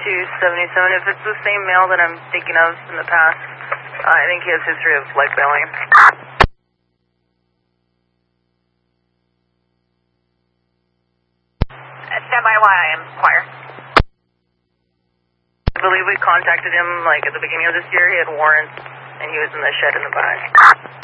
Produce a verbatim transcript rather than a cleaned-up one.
two seventy-seven. If it's the same male that I'm thinking of in the past, uh, I think he has history of leg bailing. Stand by while I inquire. I believe we contacted him like at the beginning of this year. He had warrants and he was in the shed in the back.